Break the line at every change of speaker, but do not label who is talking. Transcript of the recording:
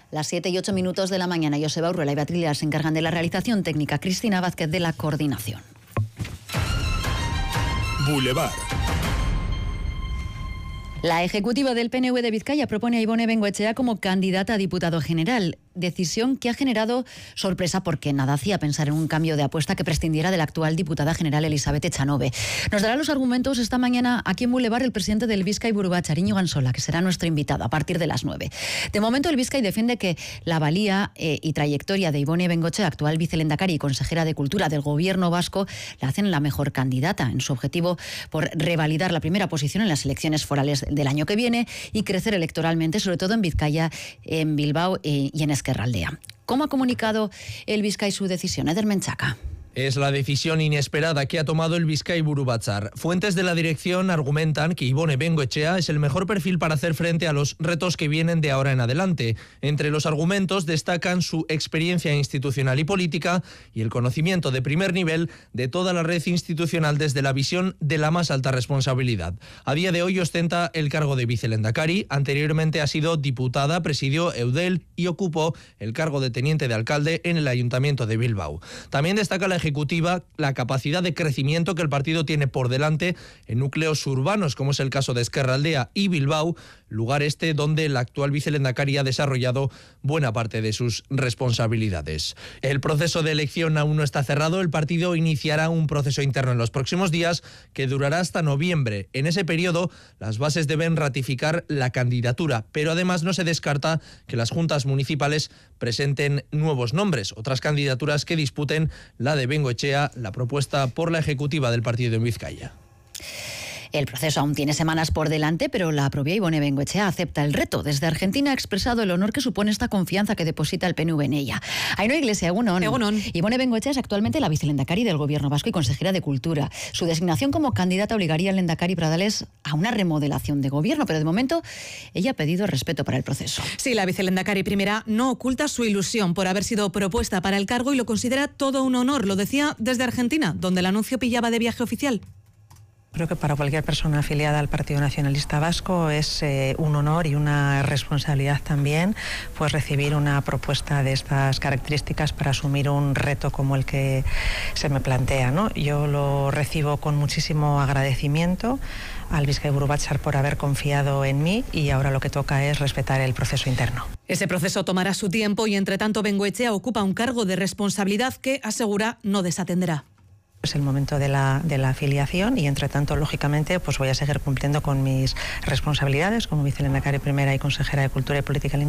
Las 7:08 de la mañana. Joseba Urruela y Beatriz se encargan de la realización técnica, Cristina Vázquez de la coordinación.
Boulevard.
La ejecutiva del PNV de Vizcaya propone a Ibone Bengoechea como candidata a diputado general. Decisión que ha generado sorpresa porque nada hacía pensar en un cambio de apuesta que prescindiera de la actual diputada general Elizabeth Echanove. Nos dará los argumentos esta mañana aquí en Boulevard el presidente del Bizkai Buru Batzar, Íñigo Ansola, que será nuestro invitado a partir de las 9. De momento el Bizkai defiende que la valía y trayectoria de Ibone Bengoechea, actual vicelehendakari y consejera de Cultura del Gobierno vasco, la hacen la mejor candidata en su objetivo por revalidar la primera posición en las elecciones forales del año que viene y crecer electoralmente, sobre todo en Vizcaya, en Bilbao y en Ezkerraldea. ¿Cómo ha comunicado el Bizkai su decisión? Eder Menchaca.
Es la decisión inesperada que ha tomado el Bizkai Buru Batzar. Fuentes de la dirección argumentan que Ibone Bengoechea es el mejor perfil para hacer frente a los retos que vienen de ahora en adelante. Entre los argumentos destacan su experiencia institucional y política y el conocimiento de primer nivel de toda la red institucional desde la visión de la más alta responsabilidad. A día de hoy ostenta el cargo de vicelehendakari, anteriormente ha sido diputada, presidió Eudel y ocupó el cargo de teniente de alcalde en el Ayuntamiento de Bilbao. También destaca la ejecutiva la capacidad de crecimiento que el partido tiene por delante en núcleos urbanos, como es el caso de Ezkerraldea y Bilbao, lugar donde el actual vicelehendakari ha desarrollado buena parte de sus responsabilidades. El proceso de elección aún no está cerrado. El partido iniciará un proceso interno en los próximos días que durará hasta noviembre. En ese periodo, las bases deben ratificar la candidatura, pero además no se descarta que las juntas municipales presenten nuevos nombres, otras candidaturas que disputen la de Bengoechea, la propuesta por la ejecutiva del partido en Vizcaya.
El proceso aún tiene semanas por delante, pero la propia Ibone Bengoechea acepta el reto. Desde Argentina ha expresado el honor que supone esta confianza que deposita el PNV en ella. Ainhoa Iglesia, egunon. Ibone Bengoechea es actualmente la vicelehendakari del Gobierno vasco y consejera de Cultura. Su designación como candidata obligaría al lehendakari Pradales a una remodelación de gobierno, pero de momento ella ha pedido respeto para el proceso.
Sí, la vicelehendakari primera no oculta su ilusión por haber sido propuesta para el cargo y lo considera todo un honor. Lo decía desde Argentina, donde el anuncio pillaba de viaje oficial.
Creo que para cualquier persona afiliada al Partido Nacionalista Vasco es un honor y una responsabilidad también pues recibir una propuesta de estas características para asumir un reto como el que se me plantea, ¿no? Yo lo recibo con muchísimo agradecimiento al Bizkai Buru Batzar por haber confiado en mí y ahora lo que toca es respetar el proceso interno.
Ese proceso tomará su tiempo y entre tanto Bengoechea ocupa un cargo de responsabilidad que asegura no desatenderá.
Es el momento de la afiliación y entre tanto, lógicamente, pues voy a seguir cumpliendo con mis responsabilidades como vicelehendakari primera y consejera de Cultura y Política Lingüística.